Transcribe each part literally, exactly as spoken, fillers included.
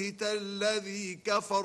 الذي كفر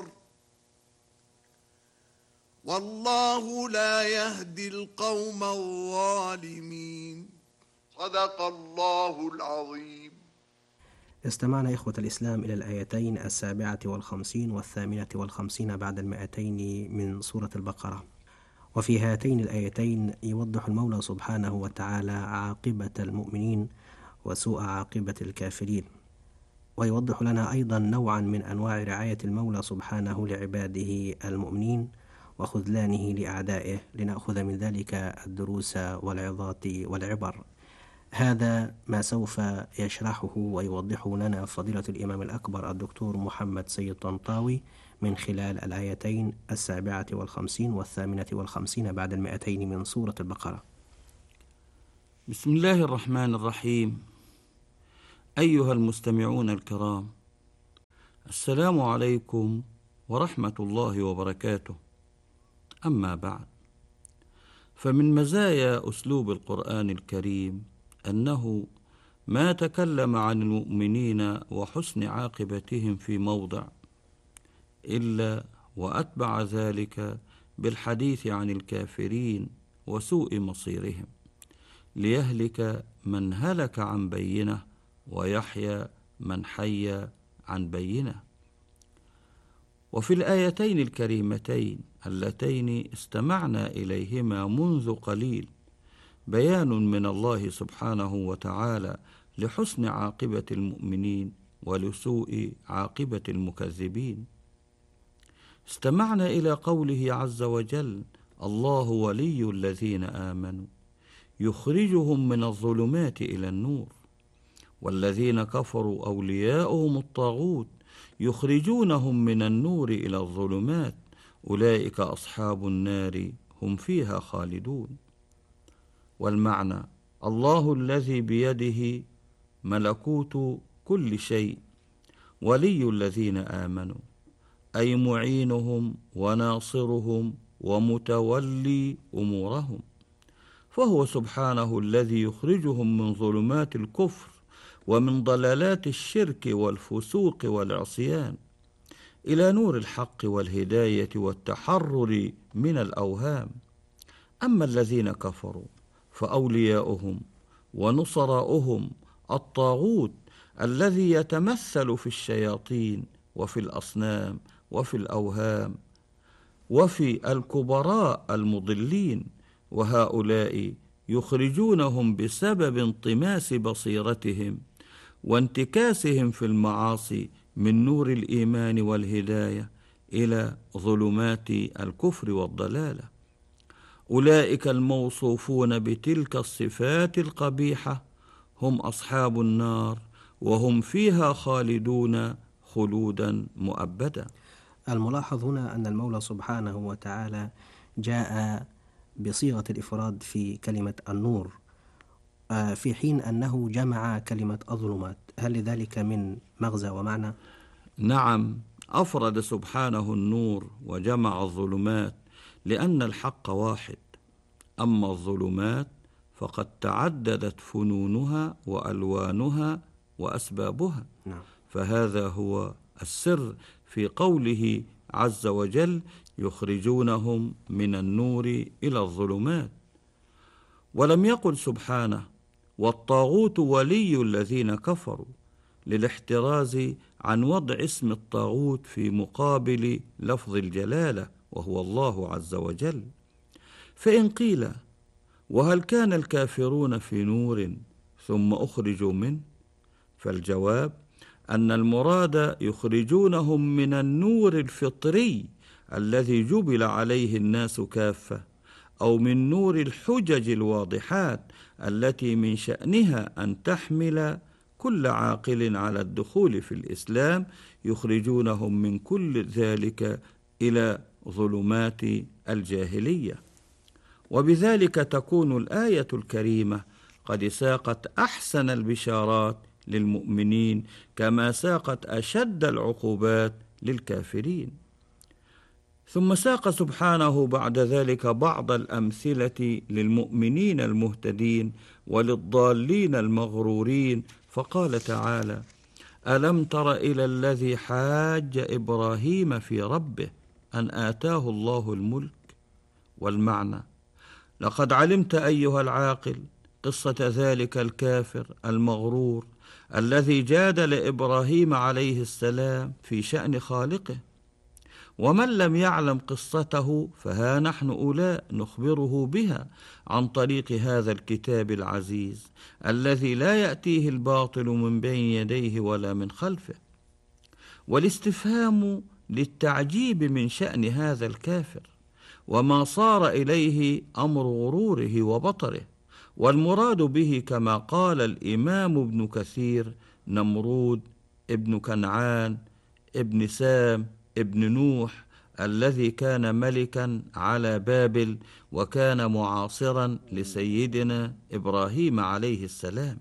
والله لا يهدي القوم الظالمين. صدق الله العظيم. استمعنا إخوة الإسلام إلى الآيتين السابعة والخمسين والثامنة والخمسين بعد المائتين من سورة البقرة. وفي هاتين الآيتين يوضح المولى سبحانه وتعالى عاقبة المؤمنين وسوء عاقبة الكافرين، ويوضح لنا أيضا نوعا من أنواع رعاية المولى سبحانه لعباده المؤمنين وخذلانه لأعدائه، لنأخذ من ذلك الدروس والعظات والعبر. هذا ما سوف يشرحه ويوضحه لنا فضيلة الإمام الأكبر الدكتور محمد سيد طنطاوي من خلال الآيتين السابعة والخمسين والثامنة والخمسين بعد المائتين من سورة البقرة. بسم الله الرحمن الرحيم. أيها المستمعون الكرام، السلام عليكم ورحمة الله وبركاته. أما بعد، فمن مزايا أسلوب القرآن الكريم أنه ما تكلم عن المؤمنين وحسن عاقبتهم في موضع إلا وأتبع ذلك بالحديث عن الكافرين وسوء مصيرهم، ليهلك من هلك عن بينه ويحيى من حي عن بينه. وفي الآيتين الكريمتين اللتين استمعنا إليهما منذ قليل بيان من الله سبحانه وتعالى لحسن عاقبة المؤمنين ولسوء عاقبة المكذبين. استمعنا إلى قوله عز وجل: الله ولي الذين آمنوا يخرجهم من الظلمات إلى النور، والذين كفروا أولياؤهم الطاغوت يخرجونهم من النور إلى الظلمات، أولئك أصحاب النار هم فيها خالدون. والمعنى: الله الذي بيده ملكوت كل شيء ولي الذين آمنوا، أي معينهم وناصرهم ومتولي أمورهم، فهو سبحانه الذي يخرجهم من ظلمات الكفر ومن ضلالات الشرك والفسوق والعصيان إلى نور الحق والهداية والتحرر من الأوهام. أما الذين كفروا فأولياؤهم ونصراؤهم الطاغوت الذي يتمثل في الشياطين وفي الأصنام وفي الأوهام وفي الكبراء المضلين، وهؤلاء يخرجونهم بسبب انطماس بصيرتهم وانتكاسهم في المعاصي من نور الإيمان والهداية إلى ظلمات الكفر والضلالة. أولئك الموصوفون بتلك الصفات القبيحة هم أصحاب النار، وهم فيها خالدون خلودا مؤبدا. الملاحظ هنا أن المولى سبحانه وتعالى جاء بصيغة الإفراد في كلمة النور في حين أنه جمع كلمة الظلمات. هل لذلك من مغزى ومعنى؟ نعم، أفرد سبحانه النور وجمع الظلمات لأن الحق واحد، أما الظلمات فقد تعددت فنونها وألوانها وأسبابها. نعم. فهذا هو السر في قوله عز وجل: يخرجونهم من النور إلى الظلمات. ولم يقل سبحانه: والطاغوت ولي الذين كفروا، للاحتراز عن وضع اسم الطاغوت في مقابل لفظ الجلالة وهو الله عز وجل. فإن قيل: وهل كان الكافرون في نور ثم أخرجوا منه؟ فالجواب أن المراد يخرجونهم من النور الفطري الذي جبل عليه الناس كافة، أو من نور الحجج الواضحات التي من شأنها أن تحمل كل عاقل على الدخول في الإسلام، يخرجونهم من كل ذلك إلى ظلمات الجاهلية. وبذلك تكون الآية الكريمة قد ساقت أحسن البشارات للمؤمنين كما ساقت أشد العقوبات للكافرين. ثم ساق سبحانه بعد ذلك بعض الأمثلة للمؤمنين المهتدين وللضالين المغرورين، فقال تعالى: ألم تر إلى الذي حاج إبراهيم في ربه أن آتاه الله الملك. والمعنى: لقد علمت أيها العاقل قصة ذلك الكافر المغرور الذي جادل إبراهيم عليه السلام في شأن خالقه. ومن لم يعلم قصته فها نحن أولاء نخبره بها عن طريق هذا الكتاب العزيز الذي لا يأتيه الباطل من بين يديه ولا من خلفه. والاستفهام للتعجيب من شأن هذا الكافر وما صار إليه أمر غروره وبطره، والمراد به كما قال الإمام ابن كثير نمرود ابن كنعان ابن سام ابن نوح الذي كان ملكا على بابل وكان معاصرا لسيدنا إبراهيم عليه السلام.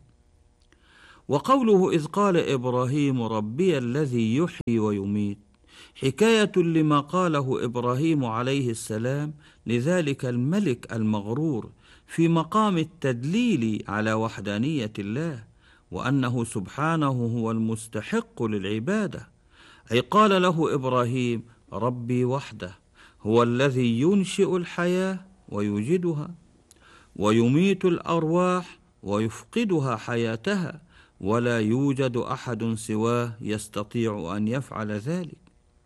وقوله إذ قال إبراهيم ربي الذي يحيي ويميت حكاية لما قاله إبراهيم عليه السلام لذلك الملك المغرور في مقام التدليل على وحدانية الله وأنه سبحانه هو المستحق للعبادة. أي قال له إبراهيم ربي وحده هو الذي ينشئ الحياة ويوجدها ويميت الأرواح ويفقدها حياتها، ولا يوجد أحد سواه يستطيع أن يفعل ذلك.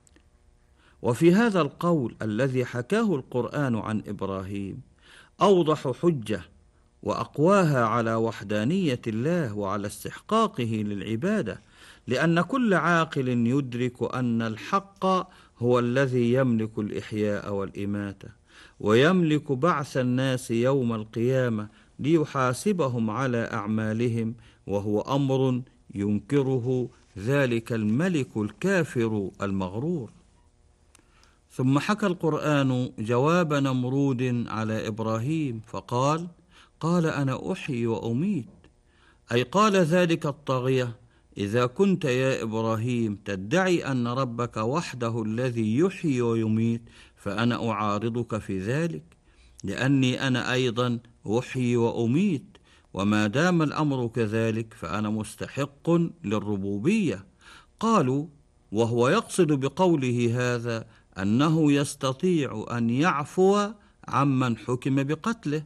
وفي هذا القول الذي حكاه القرآن عن إبراهيم أوضح حجة وأقواها على وحدانية الله وعلى استحقاقه للعبادة، لأن كل عاقل يدرك أن الحق هو الذي يملك الإحياء والإماتة ويملك بعث الناس يوم القيامة ليحاسبهم على أعمالهم، وهو أمر ينكره ذلك الملك الكافر المغرور. ثم حكى القرآن جواب نمرود على إبراهيم فقال قال أنا أحيي وأميت. أي قال ذلك الطاغية إذا كنت يا إبراهيم تدعي أن ربك وحده الذي يحيي ويميت فأنا أعارضك في ذلك، لأني أنا أيضا أحيي وأميت، وما دام الأمر كذلك فأنا مستحق للربوبية. قالوا وهو يقصد بقوله هذا أنه يستطيع أن يعفو عمن حكم بقتله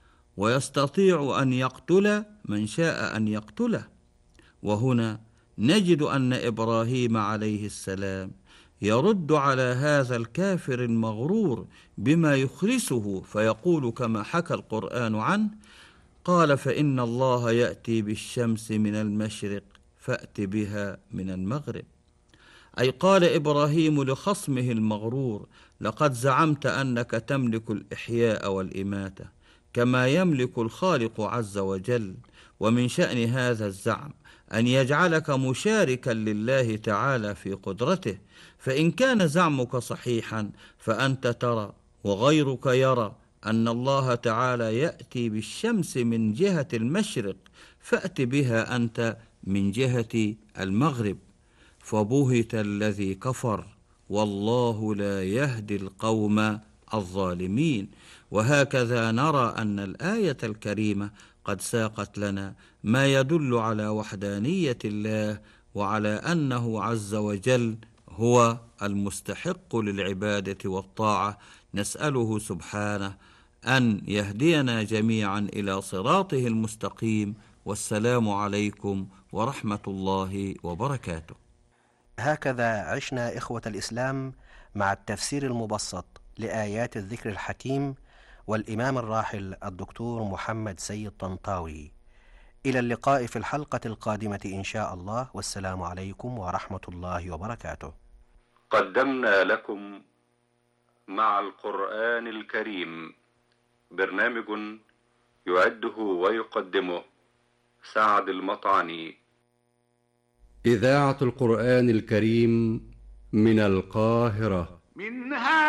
ويستطيع أن يقتل من شاء أن يقتله. وهنا نجد أن إبراهيم عليه السلام يرد على هذا الكافر المغرور بما يخلصه فيقول كما حكى القرآن عنه قال فإن الله يأتي بالشمس من المشرق فأت بها من المغرب. أي قال إبراهيم لخصمه المغرور لقد زعمت أنك تملك الإحياء والإماتة كما يملك الخالق عز وجل، ومن شأن هذا الزعم أن يجعلك مشاركا لله تعالى في قدرته، فإن كان زعمك صحيحا فأنت ترى وغيرك يرى أن الله تعالى يأتي بالشمس من جهة المشرق فأت بها أنت من جهة المغرب، فبهت الذي كفر والله لا يهدي القوم الظالمين. وهكذا نرى أن الآية الكريمة قد ساقت لنا ما يدل على وحدانية الله وعلى أنه عز وجل هو المستحق للعبادة والطاعة. نسأله سبحانه أن يهدينا جميعا إلى صراطه المستقيم، والسلام عليكم ورحمة الله وبركاته. هكذا عشنا إخوة الإسلام مع التفسير المبسط لآيات الذكر الحكيم والإمام الراحل الدكتور محمد سيد طنطاوي. إلى اللقاء في الحلقة القادمة إن شاء الله، والسلام عليكم ورحمة الله وبركاته. قدمنا لكم مع القرآن الكريم برنامج يعده ويقدمه سعد المطعني. إذاعة القرآن الكريم من القاهرة. منها